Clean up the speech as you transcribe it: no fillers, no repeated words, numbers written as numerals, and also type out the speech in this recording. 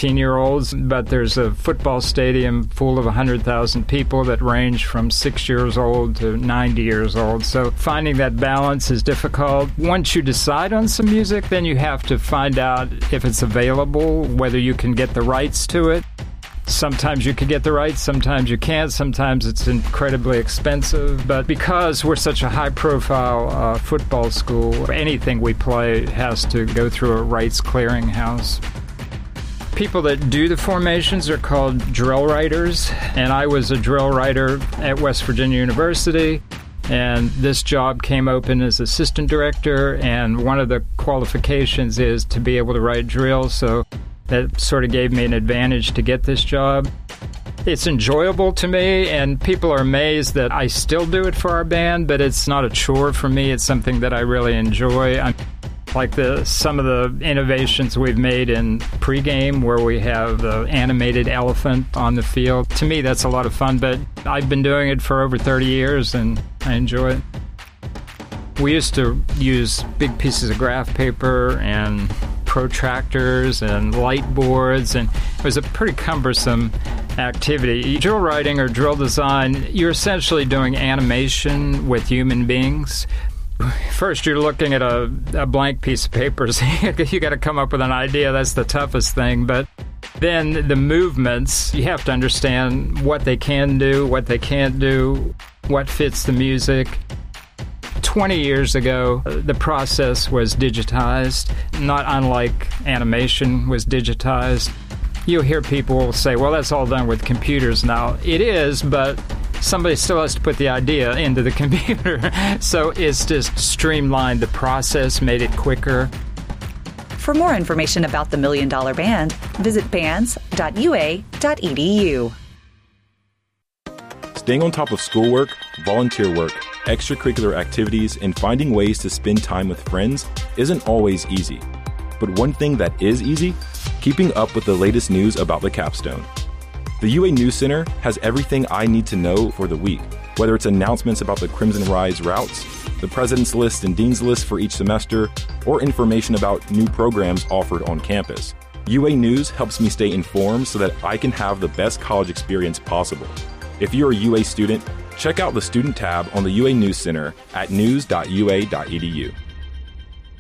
18-year-olds, but there's a football stadium full of 100,000 people that range from 6 years old to 90 years old. So finding that balance is difficult. Once you decide on some music, then you have to find out if it's available, whether you can get the rights to it. Sometimes you can get the rights, sometimes you can't, sometimes it's incredibly expensive. But because we're such a high-profile football school, anything we play has to go through a rights clearinghouse. People that do the formations are called drill writers, and I was a drill writer at West Virginia University, and this job came open as assistant director, and one of the qualifications is to be able to write drills, so that sort of gave me an advantage to get this job. It's enjoyable to me, and people are amazed that I still do it for our band, but it's not a chore for me. It's something that I really enjoy. Like some of the innovations we've made in pregame, where we have the animated elephant on the field. To me, that's a lot of fun, but I've been doing it for over 30 years, and I enjoy it. We used to use big pieces of graph paper and protractors and light boards, and it was a pretty cumbersome activity. Drill writing or drill design, you're essentially doing animation with human beings. First, you're looking at a blank piece of paper, so you got to come up with an idea. That's the toughest thing. But then the movements, you have to understand what they can do, what they can't do, what fits the music. 20 years ago, the process was digitized, not unlike animation was digitized. You'll hear people say, well, that's all done with computers now. It is, but somebody still has to put the idea into the computer. So it's just streamlined the process, made it quicker. For more information about the $1 Million Band, visit bands.ua.edu. Staying on top of schoolwork, volunteer work, extracurricular activities, and finding ways to spend time with friends isn't always easy. But one thing that is easy, keeping up with the latest news about the capstone. The UA News Center has everything I need to know for the week, whether it's announcements about the Crimson Rise routes, the President's List and Dean's List for each semester, or information about new programs offered on campus. UA News helps me stay informed so that I can have the best college experience possible. If you're a UA student, check out the Student tab on the UA News Center at news.ua.edu.